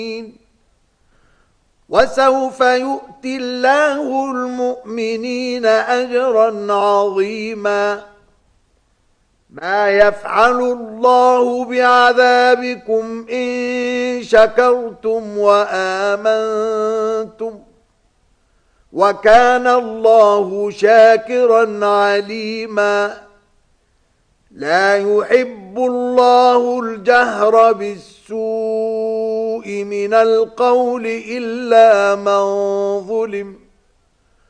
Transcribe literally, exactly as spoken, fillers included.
وسوف يؤتي الله المؤمنين أجرا عظيما. ما يفعل الله بعذابكم إن شكرتم وآمنتم وكان الله شاكرا عليما. لا يحب الله الجهر بالسوء من القول إلا من ظلم